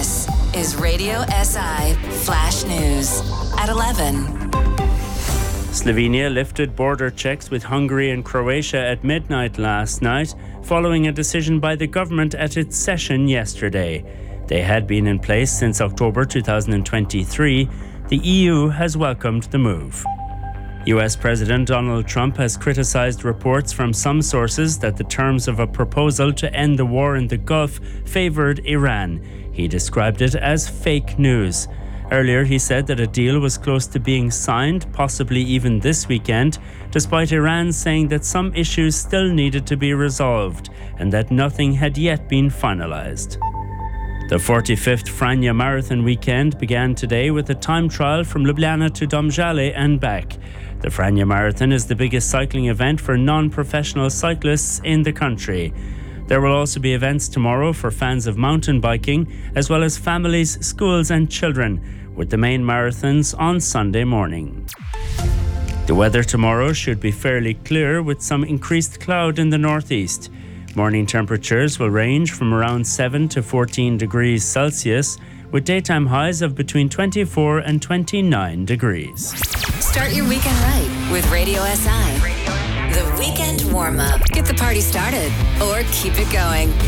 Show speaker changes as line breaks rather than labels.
This is Radio SI Flash News at 11.
Slovenia lifted border checks with Hungary and Croatia at midnight last night, following a decision by the government at its session yesterday. They had been in place since October 2023. The EU has welcomed the move. US President Donald Trump has criticized reports from some sources that the terms of a proposal to end the war in the Gulf favored Iran. He described it as fake news. Earlier, he said that a deal was close to being signed, possibly even this weekend, despite Iran saying that some issues still needed to be resolved and that nothing had yet been finalized. The 45th Franja Marathon weekend began today with a time trial from Ljubljana to Domžale and back. The Franja Marathon is the biggest cycling event for non-professional cyclists in the country. There will also be events tomorrow for fans of mountain biking, as well as families, schools and children, with the main marathons on Sunday morning. The weather tomorrow should be fairly clear with some increased cloud in the northeast. Morning temperatures will range from around 7 to 14 degrees Celsius, with daytime highs of between 24 and 29 degrees.
Start your weekend right with Radio SI. The weekend warm-up. Get the party started or keep it going.